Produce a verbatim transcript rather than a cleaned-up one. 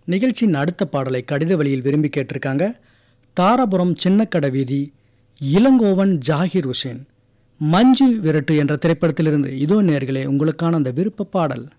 நிகழ்ச்சியின் அடுத்த பாடலை கடித வழியில் விரும்பி கேட்டிருக்காங்க. தாராபுரம் சின்னக்கடை வீதி இளங்கோவன் ஜாகிர் ஹுசேன். மஞ்சு விரட்டு என்ற திரைப்படத்திலிருந்து இதோ நேயர்களே உங்களுக்கான அந்த விருப்ப பாடல்.